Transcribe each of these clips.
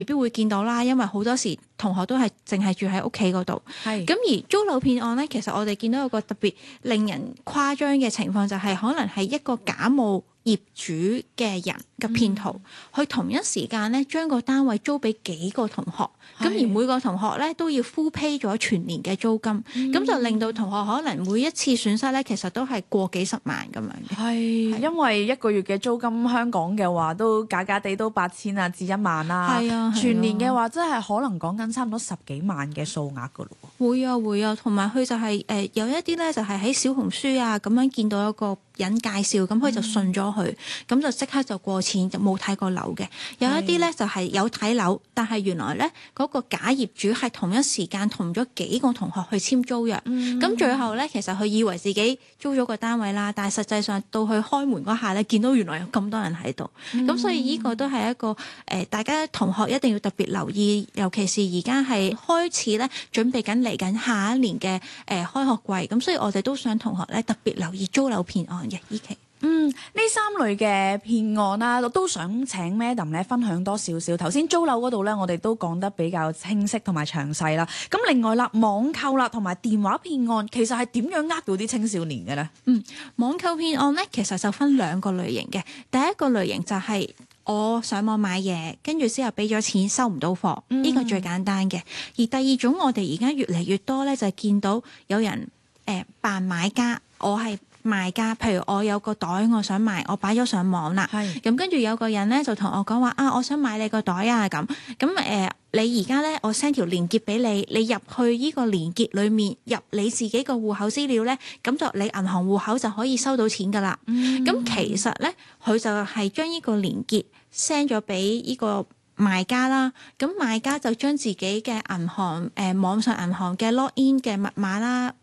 必會見到啦，因為好多時同學都係淨係住喺屋企嗰度。咁而租樓騙案咧，其實我哋見到有個特別令人誇張嘅情況，就係可能係一個假冒業主嘅人嘅騙徒，佢同一時間咧將個單位租俾幾個同學，咁而每個同學咧都要 full pay 咗全年嘅租金，咁就令到同學可能每一次損失咧，其實都係過幾十萬咁樣嘅。 係因為一個月嘅租金香港嘅話都假假地都8,000啊至1萬啦， 係啊， 全年嘅話真係可能講緊差唔多10幾萬嘅數額噶咯。 會啊，同埋佢就係有一啲咧就係喺小紅書啊咁樣見到一個人介紹，咁佢就信咗佢，咁就即刻就過錢，就冇睇過樓嘅。有一啲咧就係有睇樓，但係原來咧嗰個假業主係同一時間同咗幾個同學去簽租約，咁最後咧其實佢以為自己租咗個單位啦，但係實際上到佢開門嗰下咧，見到原來有咁多人喺度，咁所以呢個都係一個大家同學一定要特別留意，尤其是而家係開始咧準備緊嚟緊下一年嘅開學季，咁所以我哋都想同學咧特別留意租樓騙案嘅依期。 呢3類嘅騙案啦，我都想請 Madam 咧分享多少少。頭先租樓嗰度咧，我哋都講得比較清晰同埋詳細啦。咁另外啦，網購啦同埋電話騙案，其實係點樣呃到啲青少年嘅咧？ 網購騙案咧，其實就分2個類型嘅。第一個類型就係我上網買嘢，跟住之後俾咗錢收唔到貨，呢個最簡單嘅。而第二種我哋而家越嚟越多咧，就係見到有人扮買家，我係賣家，譬如我有個袋我想賣，我擺咗上網啦，咁跟住有個人咧就同我講話我想買你個袋啊咁，你而家咧我 send 條連結俾你，你入去呢個連結裡面入你自己個戶口資料咧，咁就你銀行戶口就可以收到錢噶啦。咁其實咧佢就係將呢個連結 send 咗俾呢個賣家啦，咁賣家就將自己嘅銀行網上銀行嘅 login 嘅密碼啦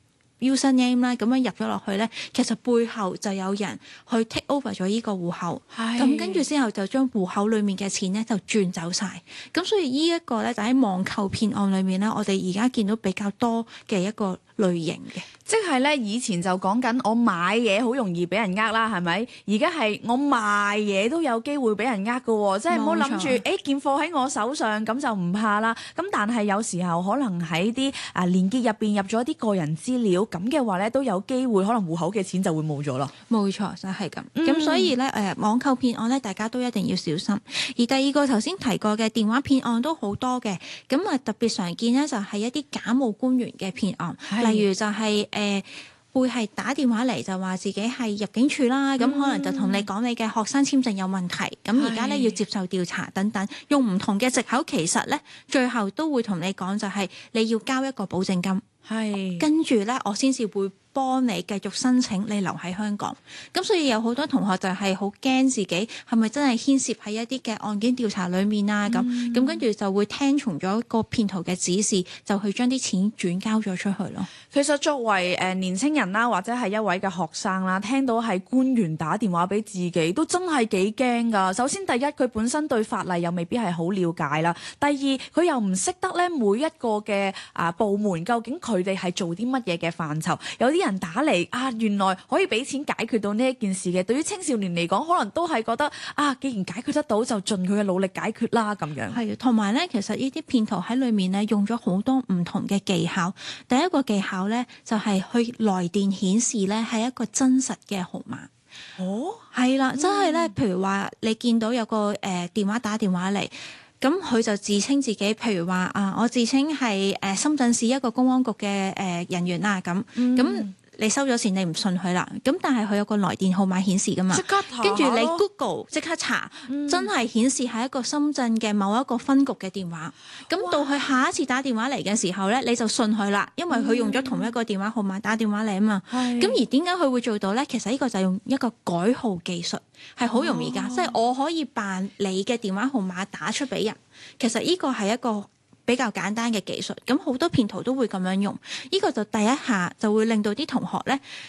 username 啦，咁樣入咗落去咧，其實背後就有人去 take over 咗呢個戶口，咁跟住之後就將戶口裡面嘅錢咧就轉走晒。咁所以呢一個咧就喺網購騙案裏面咧，我哋而家見到比較多嘅一個類型嘅。 即係咧，以前就講緊我買嘢好容易俾人呃啦，係咪？而家係我賣嘢都有機會俾人呃㗎喎，即係唔好諗住件貨喺我手上咁就唔怕啦。咁但係有時候可能喺啲連結入邊入咗啲個人資料，咁嘅話咧都有機會可能戶口嘅錢就會冇咗咯。 冇錯，就係咁。咁所以咧網購騙案咧，大家都一定要小心。而第二個頭先提過嘅電話騙案都好多嘅，咁特別常見咧就係一啲假冒官員嘅騙案，例如就係會係打電話嚟就話自己係入境處啦，咁可能就同你講你嘅學生簽證有問題，咁而家咧要接受調查等等，用唔同嘅藉口，其實咧最後都會同你講就係你要交一個保證金，跟住咧我先至會幫你繼續申請你留喺香港。咁所以有好多同學就係好驚自己係咪真係牽涉喺一啲嘅案件調查裡面啊，咁跟住就會聽從咗個騙徒嘅指示，就去將啲錢轉交咗出去咯。 其實作為年青人啦，或者係一位嘅學生啦，聽到係官員打電話俾自己，都真係幾驚㗎。首先第一，佢本身對法例又未必係好了解啦；第二，佢又唔識得咧每一個嘅部門究竟佢哋係做啲乜嘢嘅範疇。有啲人打嚟原來可以俾錢解決到呢一件事嘅。對於青少年嚟講，可能都係覺得既然解決得到，就盡佢嘅努力解決啦咁樣。 係，同埋咧，其實呢啲騙徒喺裏面咧用咗好多唔同嘅技巧。第一個技巧咧就係去來電顯示咧係一個真實嘅號碼。係啦，真係咧，譬如話你見到有個電話打電話嚟。咁佢就自稱自己，譬如話我自稱係深圳市一個公安局嘅人員啦，咁你收咗錢，你唔信佢啦，咁但係佢有個來電號碼顯示噶嘛， 即刻查， 跟住你 Google 即刻查，真係顯示係一個深圳嘅某一個分局嘅電話。咁到佢下一次打電話嚟嘅時候咧，你就信佢啦，因為佢用咗同一個電話號碼打電話嚟啊嘛。咁而點解佢會做到咧？其實呢個就係用一個改號技術，係好容易㗎，即係我可以扮你嘅電話號碼打出俾人。其實呢個係一個比較簡單嘅技術，咁好多騙徒都會咁樣用。呢個就第一下就會令到啲同學咧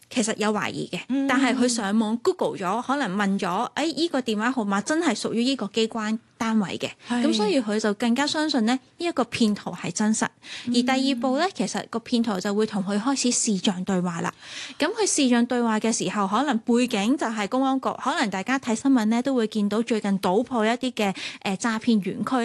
其實有懷疑嘅， 嗯但係佢上網 Google 咗，可能問咗，依個電話號碼真係屬於呢個機關單位嘅，咁所以佢就更加相信咧呢一個騙徒係真實。而第二步咧，其實個騙徒就會同佢開始視像對話啦。咁佢視像對話嘅時候，可能背景就係公安局，可能大家睇新聞咧都會見到最近搗破一啲嘅詐騙園區